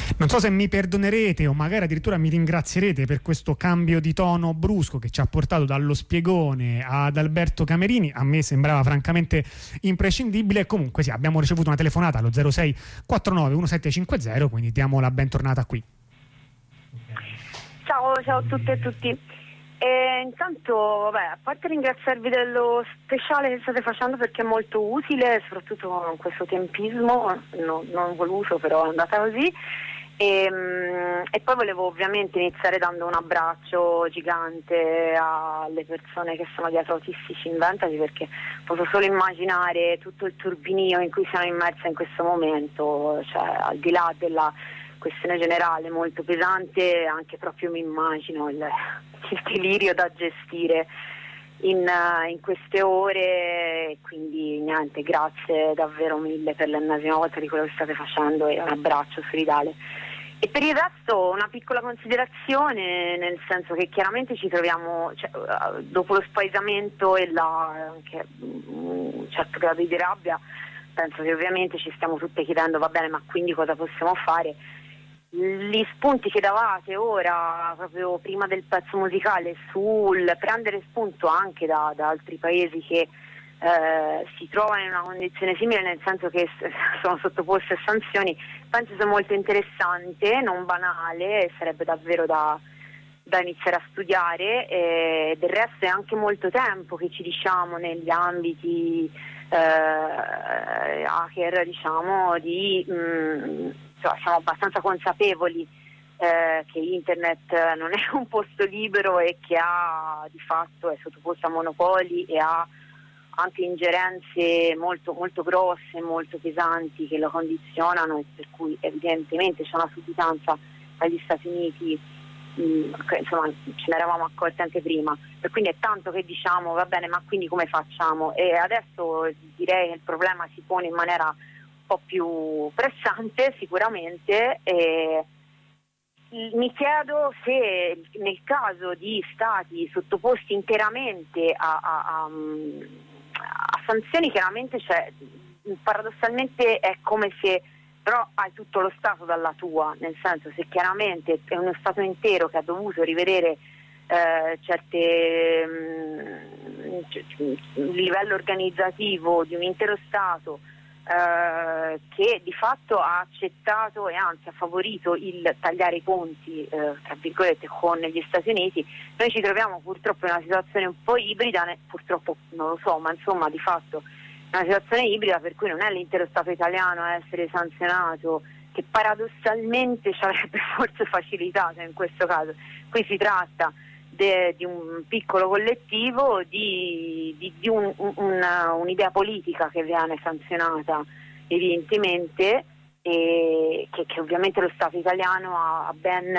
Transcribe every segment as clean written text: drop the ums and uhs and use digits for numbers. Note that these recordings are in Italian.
Non so se mi perdonerete o magari addirittura mi ringrazierete per questo cambio di tono brusco che ci ha portato dallo spiegone ad Alberto Camerini. A me sembrava francamente imprescindibile. Comunque sì, abbiamo ricevuto una telefonata allo 06 49 1750, quindi diamo la bentornata qui. Ciao a tutte e tutti. Intanto, vabbè, a parte ringraziarvi dello speciale che state facendo perché è molto utile, soprattutto in questo tempismo, non voluto, però è andata così. E poi volevo ovviamente iniziare dando un abbraccio gigante alle persone che sono dietro Autistici Inventati, perché posso solo immaginare tutto il turbinio in cui siamo immersi in questo momento, cioè al di là della questione generale molto pesante, anche proprio mi immagino il delirio da gestire in queste ore. Quindi niente, grazie davvero mille per l'ennesima volta di quello che state facendo e un abbraccio solidale. E per il resto una piccola considerazione, nel senso che chiaramente ci troviamo, cioè, dopo lo spaesamento e anche un certo grado di rabbia, penso che ovviamente ci stiamo tutte chiedendo, va bene, ma quindi cosa possiamo fare? Gli spunti che davate ora, proprio prima del pezzo musicale, sul prendere spunto anche da altri paesi che si trovano in una condizione simile, nel senso che sono sottoposti a sanzioni, penso sia molto interessante, non banale, sarebbe davvero da iniziare a studiare. Del resto è anche molto tempo che ci diciamo negli ambiti hacker, diciamo, siamo abbastanza consapevoli che internet non è un posto libero e che di fatto è sottoposto a monopoli e ha anche ingerenze molto, molto grosse, molto pesanti che lo condizionano, e per cui evidentemente c'è una sudditanza dagli Stati Uniti, insomma ce ne eravamo accorti anche prima, e quindi è tanto che diciamo va bene, ma quindi come facciamo? E adesso direi che il problema si pone in maniera un po' più pressante sicuramente. Mi chiedo se nel caso di stati sottoposti interamente a sanzioni, chiaramente paradossalmente è come se però hai tutto lo Stato dalla tua, nel senso, se chiaramente è uno Stato intero che ha dovuto rivedere il livello organizzativo di un intero Stato, che di fatto ha accettato e anzi ha favorito il tagliare i conti tra virgolette con gli Stati Uniti, noi ci troviamo purtroppo in una situazione un po' ibrida, purtroppo non lo so, ma insomma di fatto una situazione ibrida per cui non è l'intero Stato italiano a essere sanzionato, che paradossalmente ci avrebbe forse facilitato in questo caso. Qui si tratta di un piccolo collettivo, di un'idea politica che viene sanzionata evidentemente, e che ovviamente lo Stato italiano ha ben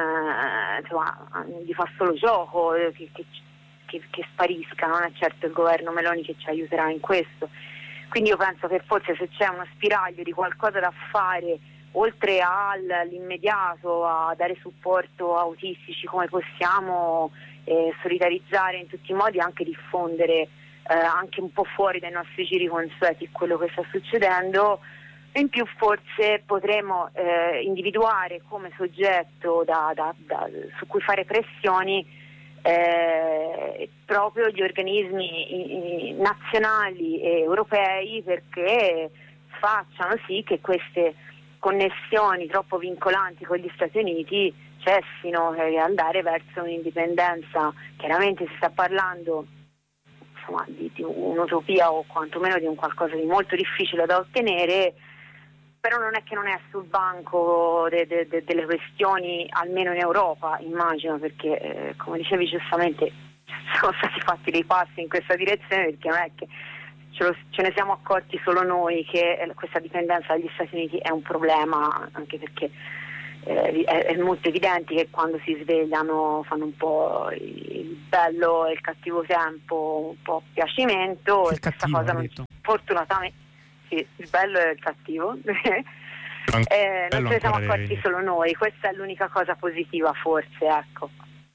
gli fa solo gioco che sparisca, non è certo il governo Meloni che ci aiuterà in questo. Quindi io penso che forse se c'è uno spiraglio di qualcosa da fare, oltre all'immediato a dare supporto a autistici, come possiamo solidarizzare in tutti i modi, anche diffondere anche un po' fuori dai nostri giri consueti quello che sta succedendo. In più forse potremo individuare come soggetto su cui fare pressioni proprio gli organismi nazionali e europei, perché facciano sì che queste connessioni troppo vincolanti con gli Stati Uniti cessino e andare verso un'indipendenza. Chiaramente si sta parlando di un'utopia, o quantomeno di un qualcosa di molto difficile da ottenere, però non è che non è sul banco delle questioni, almeno in Europa, immagino, perché come dicevi giustamente sono stati fatti dei passi in questa direzione, perché non è che ce ne siamo accorti solo noi che questa dipendenza dagli Stati Uniti è un problema, anche perché è molto evidente che quando si svegliano fanno un po' il bello e il cattivo tempo, un po' piacimento, e questa cosa fortunatamente sì, il bello e il cattivo non ce ne siamo accorti solo noi, questa è l'unica cosa positiva forse, ecco.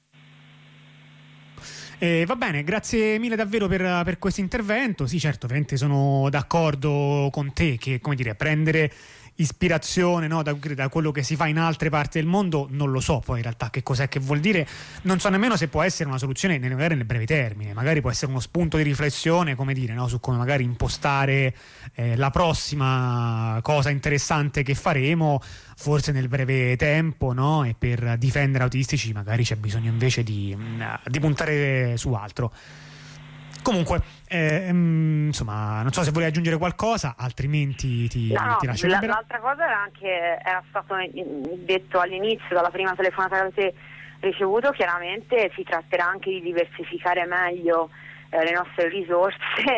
Va bene, grazie mille davvero per questo intervento. Sì, certo, ovviamente sono d'accordo con te che, come dire, prendere ispirazione, no, da quello che si fa in altre parti del mondo, non lo so poi in realtà che cos'è che vuol dire, non so nemmeno se può essere una soluzione magari nel breve termine, magari può essere uno spunto di riflessione, come dire, no, su come magari impostare la prossima cosa interessante che faremo, forse nel breve tempo, no? E per difendere autistici magari c'è bisogno invece di puntare su altro. Comunque, insomma, non so se vuoi aggiungere qualcosa, altrimenti ti lascio libera. L'altra cosa era stato detto all'inizio, dalla prima telefonata che avete ricevuto, chiaramente si tratterà anche di diversificare meglio le nostre risorse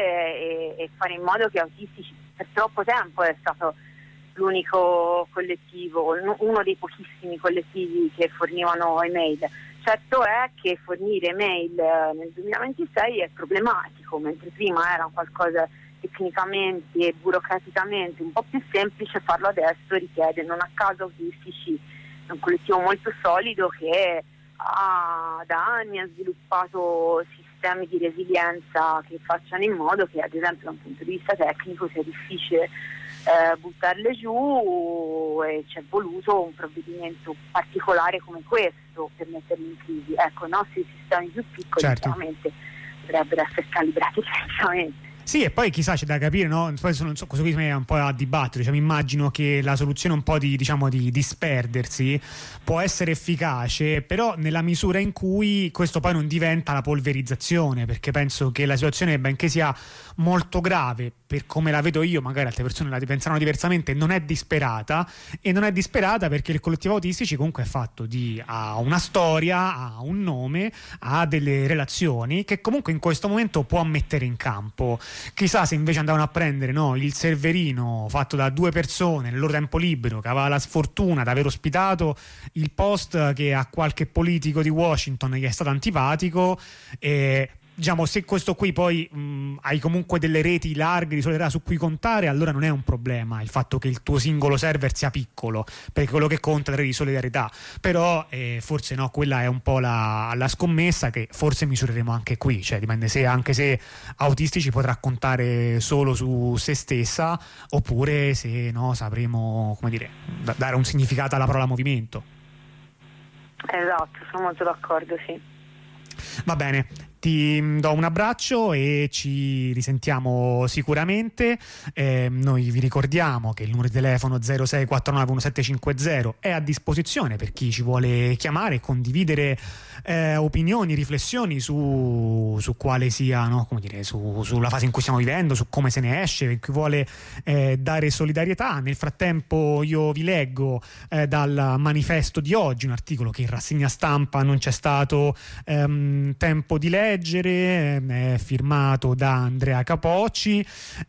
e fare in modo che autistici, per troppo tempo è stato l'unico collettivo, uno dei pochissimi collettivi che fornivano email. Certo è che fornire email nel 2026 è problematico, mentre prima era qualcosa tecnicamente e burocraticamente un po' più semplice, farlo adesso richiede, non a caso autistici è un collettivo molto solido che da anni ha sviluppato sistemi di resilienza che facciano in modo che, ad esempio, da un punto di vista tecnico sia difficile buttarle giù, e ci è voluto un provvedimento particolare come questo per metterli in crisi. Ecco, i nostri sistemi più piccoli, certo, chiaramente dovrebbero essere calibrati diversamente. Sì, e poi chissà, c'è da capire, no? Poi non so, questo qui è un po' a dibattere, cioè, mi immagino che la soluzione un po' di disperdersi può essere efficace, però nella misura in cui questo poi non diventa la polverizzazione, perché penso che la situazione, benché sia molto grave, per come la vedo io, magari altre persone la penseranno diversamente, non è disperata, e non è disperata perché il collettivo autistici comunque è fatto ha una storia, ha un nome, ha delle relazioni che comunque in questo momento può mettere in campo. Chissà se invece andavano a prendere, no, il serverino fatto da 2 persone nel loro tempo libero, che aveva la sfortuna di aver ospitato il post che a qualche politico di Washington gli è stato antipatico, e diciamo, se questo qui poi hai comunque delle reti larghe di solidarietà su cui contare, allora non è un problema il fatto che il tuo singolo server sia piccolo, perché quello che conta è la rete di solidarietà. Però forse no, quella è un po' la scommessa che forse misureremo anche qui, cioè dipende se, anche se autistici potrà contare solo su se stessa, oppure se no sapremo, come dire, dare un significato alla parola movimento. Esatto, sono molto d'accordo, sì. Va bene, ti do un abbraccio e ci risentiamo sicuramente. Noi vi ricordiamo che il numero di telefono 06491750 è a disposizione per chi ci vuole chiamare e condividere opinioni, riflessioni su quale sia, no, come dire, sulla fase in cui stiamo vivendo, su come se ne esce, per chi vuole dare solidarietà. Nel frattempo io vi leggo dal manifesto di oggi un articolo che in rassegna stampa non c'è stato tempo di leggere, è firmato da Andrea Capocci,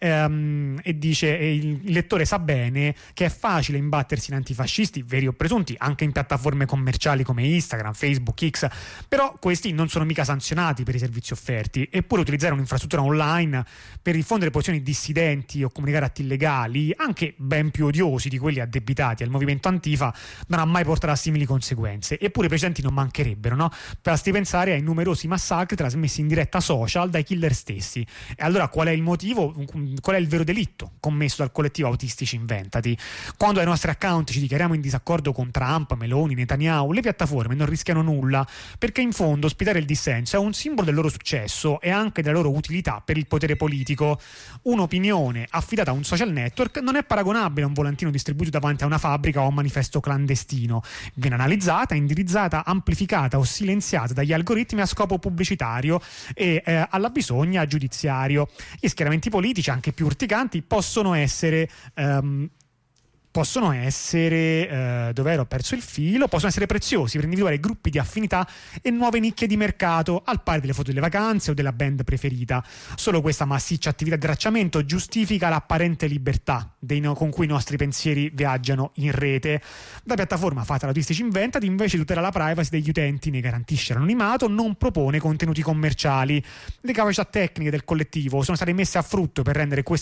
e dice: il lettore sa bene che è facile imbattersi in antifascisti, veri o presunti, anche in piattaforme commerciali come Instagram, Facebook, X, però questi non sono mica sanzionati per i servizi offerti, eppure utilizzare un'infrastruttura online per diffondere posizioni dissidenti o comunicare atti illegali, anche ben più odiosi di quelli addebitati al movimento Antifa, non ha mai portato a simili conseguenze. Eppure i precedenti non mancherebbero, no? Basti pensare ai numerosi massacri trasmessi in diretta social dai killer stessi. E allora qual è il motivo, qual è il vero delitto commesso dal collettivo Autistici Inventati? Quando ai nostri account ci dichiariamo in disaccordo con Trump, Meloni, Netanyahu, le piattaforme non rischiano nulla, perché in fondo ospitare il dissenso è un simbolo del loro successo e anche della loro utilità per il potere politico. Un'opinione affidata a un social network non è paragonabile a un volantino distribuito davanti a una fabbrica o a un manifesto clandestino. Viene analizzata, indirizzata, amplificata o silenziata dagli algoritmi a scopo pubblicitario e alla bisogna giudiziario. Gli schieramenti politici, anche più urticanti, possono essere dove ero perso il filo, possono essere preziosi per individuare gruppi di affinità e nuove nicchie di mercato, al pari delle foto delle vacanze o della band preferita. Solo questa massiccia attività di tracciamento giustifica l'apparente libertà con cui i nostri pensieri viaggiano in rete. La piattaforma fatta da Autistici Inventati invece tutela la privacy degli utenti, ne garantisce l'anonimato, non propone contenuti commerciali. Le capacità tecniche del collettivo sono state messe a frutto per rendere questa